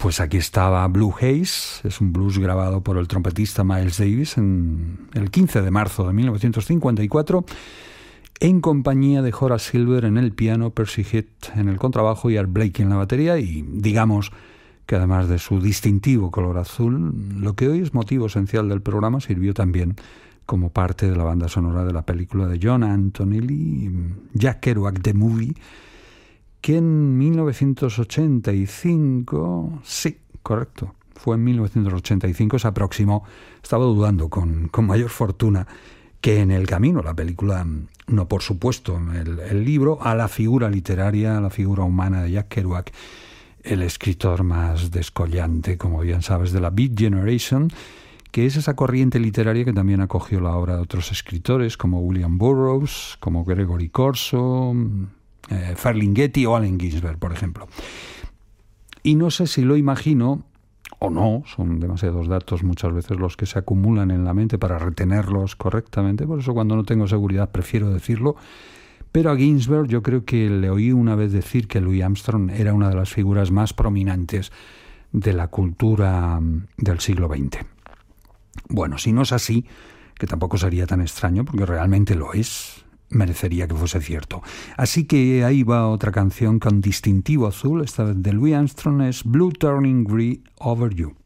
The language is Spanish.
Pues aquí estaba Blue Haze, es un blues grabado por el trompetista Miles Davis en el 15 de marzo de 1954, en compañía de Horace Silver en el piano, Percy Heath en el contrabajo y Art Blakey en la batería, y digamos que además de su distintivo color azul, lo que hoy es motivo esencial del programa sirvió también como parte de la banda sonora de la película de John Antonelli, Jack Kerouac The Movie, que en 1985, sí, correcto, fue en 1985, se aproximó, estaba dudando con mayor fortuna que en el camino, la película, no por supuesto, el libro, a la figura literaria, a la figura humana de Jack Kerouac, el escritor más descollante, como bien sabes, de la Beat Generation, que es esa corriente literaria que también acogió la obra de otros escritores como William Burroughs, como Gregory Corso, Ferlinghetti o Allen Ginsberg, por ejemplo. Y no sé si lo imagino o no, son demasiados datos muchas veces los que se acumulan en la mente para retenerlos correctamente, por eso cuando no tengo seguridad prefiero decirlo, pero a Ginsberg yo creo que le oí una vez decir que Louis Armstrong era una de las figuras más prominentes de la cultura del siglo XX. Bueno, si no es así, que tampoco sería tan extraño, porque realmente lo es, merecería que fuese cierto. Así que ahí va otra canción con distintivo azul, esta vez de Louis Armstrong, es Blue Turning Green Over You.